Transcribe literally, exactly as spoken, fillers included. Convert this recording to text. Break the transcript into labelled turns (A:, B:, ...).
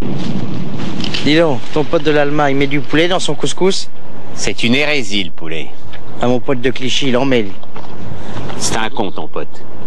A: Dis donc, ton pote de l'Allemagne, il met du poulet dans son couscous?
B: C'est une hérésie, le poulet.
A: Ah, mon pote de Clichy, il en met, lui.
B: C'est un con, ton pote.